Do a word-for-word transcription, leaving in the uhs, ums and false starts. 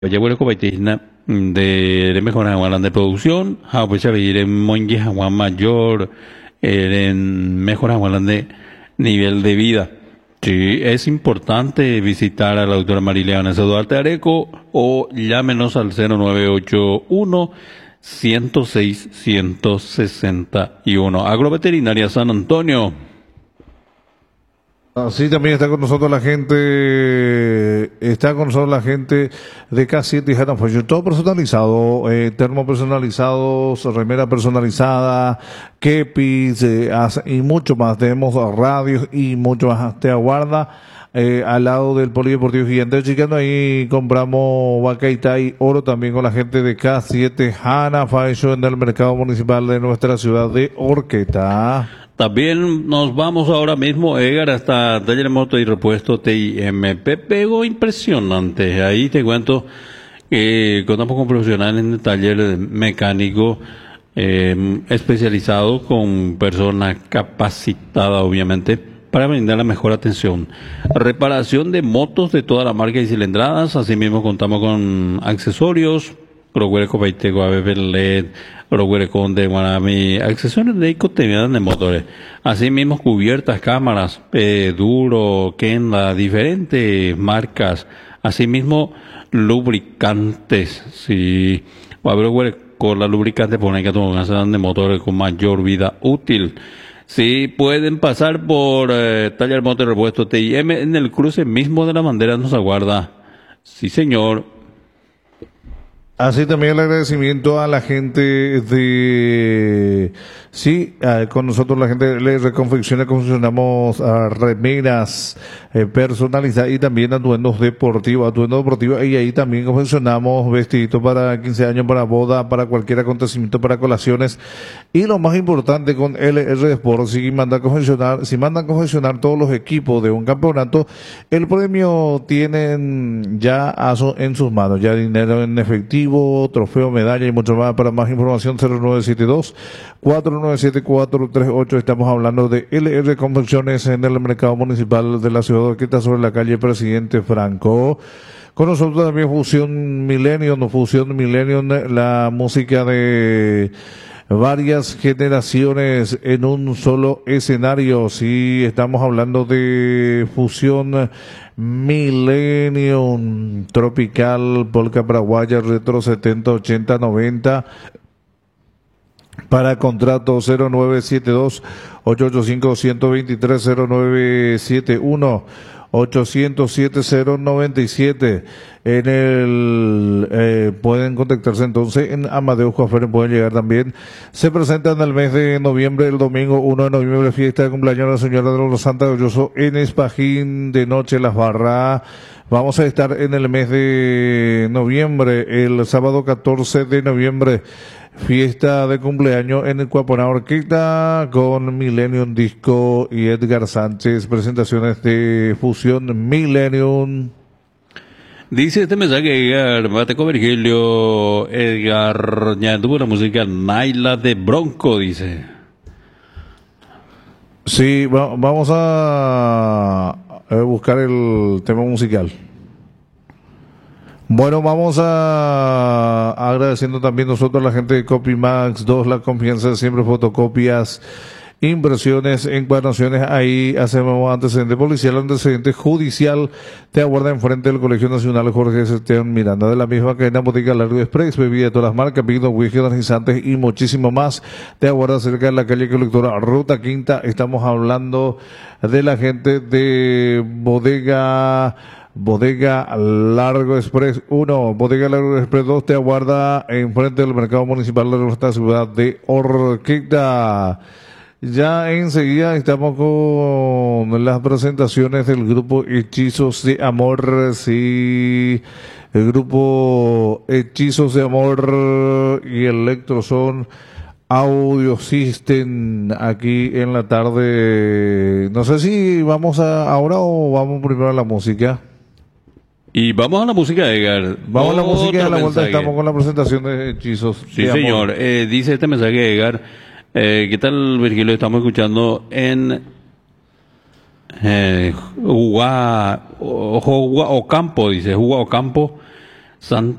Oye, bueno, copetina de de mejor Juan de producción, a pues a vivir en Monje Juan mayor, eh, en mejor Juan de nivel de vida. Sí, es importante visitar a la doctora Marileana Duarte Areco o llámenos al cero nueve ocho uno, ciento seis, ciento sesenta y uno. Agroveterinaria San Antonio. Así también está con nosotros la gente, está con nosotros la gente de K siete y Hanna Fashion, todo personalizado, eh, termo personalizados, remera personalizada, kepis, eh, as- y mucho más. Tenemos radios y mucho más. Te aguarda eh, al lado del Polideportivo Gigante Chicano. Ahí compramos vacaita y oro también con la gente de K siete Hanna Fashion en el mercado municipal de nuestra ciudad de Orqueta. También nos vamos ahora mismo, Edgar, hasta Taller de Moto y Repuesto T I M. Pego impresionante. Ahí te cuento que contamos con profesionales en el taller mecánico eh, especializado con personas capacitadas, obviamente, para brindar la mejor atención. Reparación de motos de toda la marca y cilindradas. Asimismo, contamos con accesorios, Croguere Copaiteco, A B B L E D, Croguere Conde, Guanami, accesorios de contenido de motores. Asimismo, cubiertas, cámaras, eh, Duro, Kenda, diferentes marcas. Asimismo, lubricantes. Si va a haber con la lubricante, ponen que tomar de motores con mayor vida útil. Sí, pueden pasar por eh, Taller Motor Repuesto T I M en el cruce mismo de la bandera nos aguarda. Sí, señor. Así también el agradecimiento a la gente de, sí, eh, con nosotros la gente de Reconfecciones, confeccionamos uh, remeras eh, personalizadas y también atuendos deportivos, atuendos deportivos, y ahí también confeccionamos vestiditos para quince años, para boda, para cualquier acontecimiento, para colaciones. Y lo más importante con L R Sport, si mandan confeccionar, si mandan confeccionar todos los equipos de un campeonato, el premio tienen ya a su, en sus manos, ya dinero en efectivo, trofeo, medalla y mucho más. Para más información cero nueve siete dos, cuatro nueve siete cuatro tres ocho. Estamos hablando de L R Confecciones en el mercado municipal de la ciudad de Orqueta sobre la calle Presidente Franco. Con nosotros también Fusión Millennium, Fusión Millennium, la música de varias generaciones en un solo escenario. Sí, estamos hablando de Fusión Millennium, Tropical, Polka Paraguaya, Retro setenta, ochenta, noventa. Para contrato cero nueve siete dos, ocho ocho cinco, uno dos tres, cero nueve siete uno, ocho cero siete cero nueve siete. En el, eh, pueden contactarse entonces en Amadeus Coafer, pueden llegar también. Se presenta en el mes de noviembre, el domingo uno de noviembre, fiesta de cumpleaños de la Señora de los Santa Glorioso en Espajín, de noche Las Barras. Vamos a estar en el mes de noviembre, el sábado catorce de noviembre, fiesta de cumpleaños en el Cuaponá Orquesta con Millennium Disco y Edgar Sánchez, presentaciones de Fusión Millennium. Dice este mensaje, Edgar, Mateco Virgilio, Edgar, ya tuvo la música Naila de Bronco, dice. Sí, va- vamos a, a buscar el tema musical. Bueno, vamos a agradeciendo también nosotros a la gente de Copymax dos, la confianza de siempre, fotocopias, impresiones, encuadernaciones. Ahí hacemos antecedente policial, antecedente judicial. Te aguarda enfrente del Colegio Nacional Jorge Esteban Miranda. De la misma cadena Botica Largo Express, bebida de todas las marcas, vino, whisky, energizantes y muchísimo más. Te aguarda cerca de la calle Colectora Ruta Quinta. Estamos hablando de la gente de Bodega Bodega Largo Express uno, Bodega Largo Express dos, te aguarda enfrente del mercado municipal de nuestra ciudad de Orqueta. Ya enseguida estamos con las presentaciones del grupo Hechizos de Amor, sí, el grupo Hechizos de Amor y Electroson Audio System aquí en la tarde. No sé si vamos a ahora o vamos primero a la música. Y vamos a la música, Edgar. Vamos a la música y a la vuelta mensaje. estamos con la presentación de Hechizos Sí, de señor. Amor. Eh, dice este mensaje, Edgar. Eh, ¿Qué tal, Virgilio? Estamos escuchando en eh, Juga, o, Juga Ocampo, dice Juga Ocampo, Santa